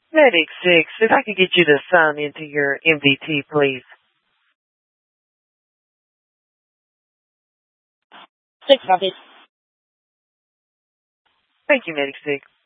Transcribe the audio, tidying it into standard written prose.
Medic 6, if I could get you to sign into your MVT, please. 6 copies. Thank you, Medic 6.